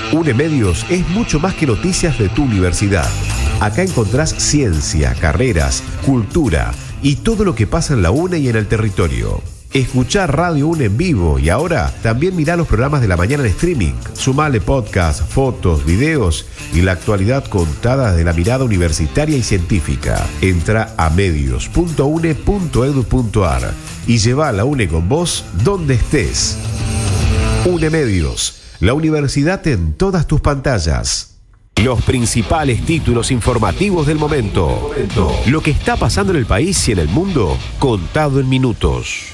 UNE Medios es mucho más que noticias de tu universidad. Acá encontrás ciencia, carreras, cultura y todo lo que pasa en la UNE y en el territorio. Escuchá Radio UNE en vivo y ahora también mirá los programas de la mañana en streaming. Sumale podcast, fotos, videos y la actualidad contada desde la mirada universitaria y científica. Entra a medios.une.edu.ar y lleva a la UNE con vos donde estés. UNE Medios, la universidad en todas tus pantallas. Los principales títulos informativos del momento. Lo que está pasando en el país y en el mundo, contado en minutos.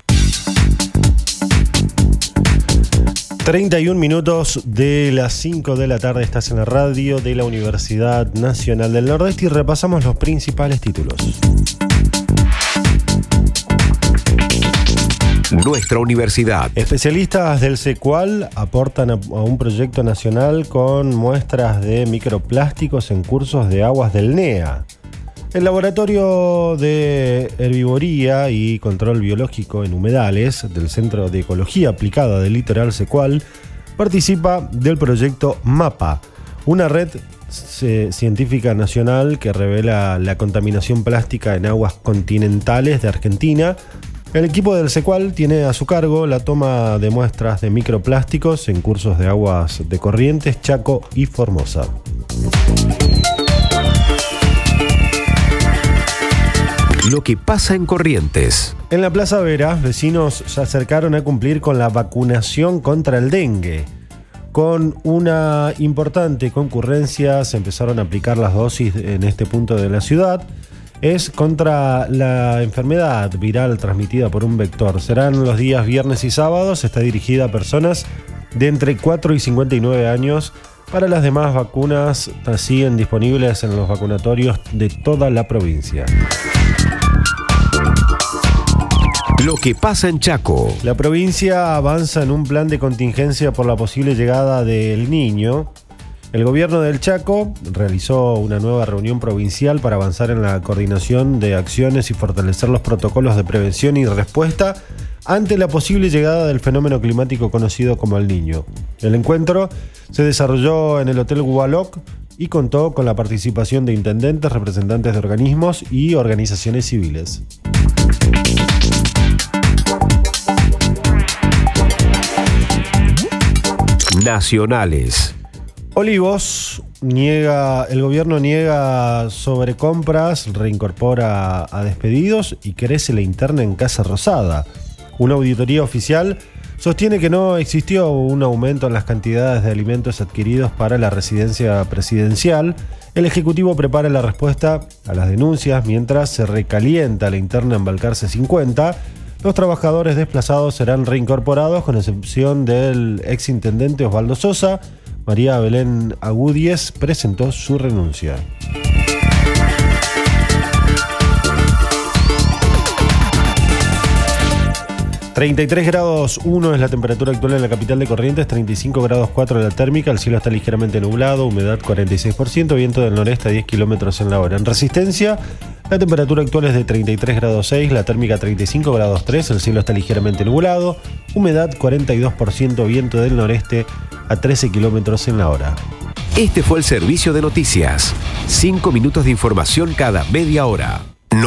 31 minutos de las 5 de la tarde, estás en la radio de la Universidad Nacional del Nordeste y repasamos los principales títulos. Nuestra universidad. Especialistas del CECUAL aportan a un proyecto nacional con muestras de microplásticos en cursos de aguas del NEA. El Laboratorio de Herbivoría y Control Biológico en Humedales del Centro de Ecología Aplicada del Litoral CECUAL participa del proyecto MAPA, una red científica nacional que revela la contaminación plástica en aguas continentales de Argentina. El equipo del CECUAL tiene a su cargo la toma de muestras de microplásticos en cursos de aguas de Corrientes, Chaco y Formosa. Lo que pasa en Corrientes. En la Plaza Vera, vecinos se acercaron a cumplir con la vacunación contra el dengue. Con una importante concurrencia se empezaron a aplicar las dosis en este punto de la ciudad. Es contra la enfermedad viral transmitida por un vector. Serán los días viernes y sábados. Está dirigida a personas de entre 4 y 59 años. Para las demás vacunas siguen disponibles en los vacunatorios de toda la provincia. Lo que pasa en Chaco. La provincia avanza en un plan de contingencia por la posible llegada del Niño. El gobierno del Chaco realizó una nueva reunión provincial para avanzar en la coordinación de acciones y fortalecer los protocolos de prevención y respuesta ante la posible llegada del fenómeno climático conocido como El Niño. El encuentro se desarrolló en el Hotel Gualoc y contó con la participación de intendentes, representantes de organismos y organizaciones civiles. Nacionales. Olivos el gobierno niega sobrecompras, reincorpora a despedidos y crece la interna en Casa Rosada. Una auditoría oficial sostiene que no existió un aumento en las cantidades de alimentos adquiridos para la residencia presidencial. El Ejecutivo prepara la respuesta a las denuncias mientras se recalienta la interna en Balcarce 50. Los trabajadores desplazados serán reincorporados, con excepción del exintendente Osvaldo Sosa. María Belén Agudíez presentó su renuncia. ...33 grados 1 es la temperatura actual en la capital de Corrientes, 35 grados 4 la térmica, el cielo está ligeramente nublado, humedad 46%, viento del noreste a 10 kilómetros en la hora. En Resistencia, la temperatura actual es de 33 grados 6, la térmica 35 grados 3, el cielo está ligeramente nublado, humedad 42%, viento del noreste a 13 kilómetros en la hora. Este fue el servicio de noticias. 5 minutos de información cada media hora.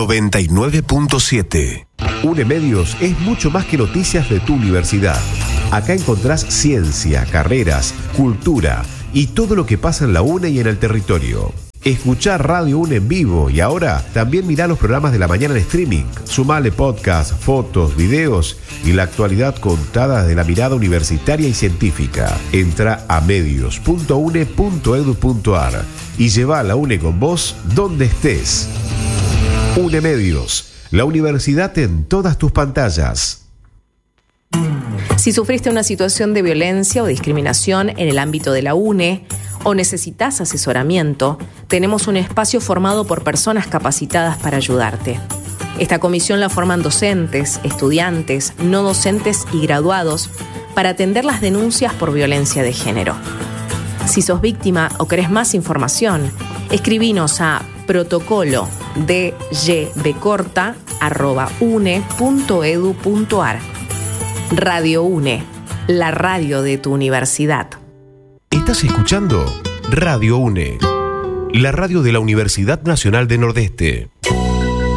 99.7. UNE Medios es mucho más que noticias de tu universidad. Acá encontrás ciencia, carreras, cultura y todo lo que pasa en la UNE y en el territorio. Escuchá Radio UNE en vivo y ahora también mirá los programas de la mañana en streaming. Sumale podcast, fotos, videos y la actualidad contada desde la mirada universitaria y científica. Entra a medios.une.edu.ar y lleva a la UNE con vos donde estés. UNE Medios, la universidad en todas tus pantallas. Si sufriste una situación de violencia o discriminación en el ámbito de la UNE o necesitas asesoramiento, tenemos un espacio formado por personas capacitadas para ayudarte. Esta comisión la forman docentes, estudiantes, no docentes y graduados para atender las denuncias por violencia de género. Si sos víctima o querés más información, escribinos a protocolo@une.edu.ar. Radio UNE, la radio de tu universidad. Estás escuchando Radio UNE, la radio de la Universidad Nacional de Nordeste.